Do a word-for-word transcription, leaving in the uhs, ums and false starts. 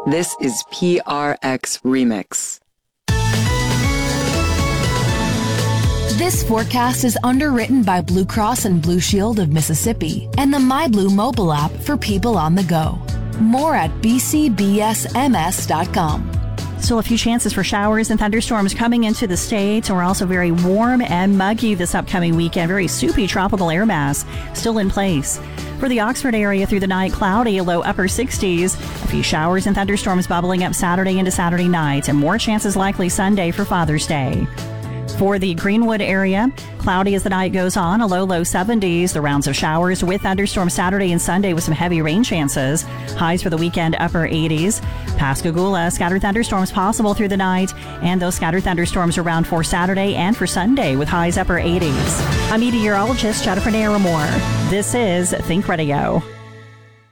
This is P R X Remix. This forecast is underwritten by Blue Cross and Blue Shield of Mississippi and the MyBlue mobile app for people on the go. More at b c b s m s dot com. Still a few chances for showers and thunderstorms coming into the state. We're also very warm and muggy this upcoming weekend. Very soupy tropical air mass still in place. For the Oxford area through the night, cloudy, low upper sixties. A few showers and thunderstorms bubbling up Saturday into Saturday night, and more chances likely Sunday for Father's Day. For the Greenwood area, cloudy as the night goes on, a low, low seventies. The rounds of showers with thunderstorms Saturday and Sunday with some heavy rain chances. Highs for the weekend, upper eighties. Pascagoula, scattered thunderstorms possible through the night, and those scattered thunderstorms around for Saturday and for Sunday with highs upper eighties. I'm meteorologist Jennifer Naramore. This is Think Radio.